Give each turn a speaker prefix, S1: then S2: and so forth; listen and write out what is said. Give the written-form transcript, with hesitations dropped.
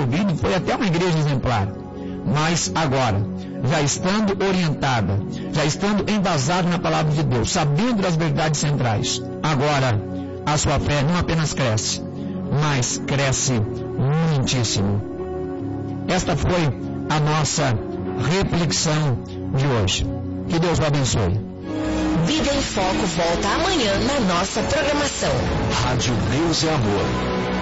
S1: ouvido, foi até uma igreja exemplar. Mas agora, já estando orientada, já estando embasada na palavra de Deus, sabendo das verdades centrais, agora a sua fé não apenas cresce, mas cresce muitíssimo. Esta foi a nossa reflexão de hoje. Que Deus o abençoe.
S2: Vida em Foco volta amanhã na nossa programação.
S3: Rádio Deus é Amor.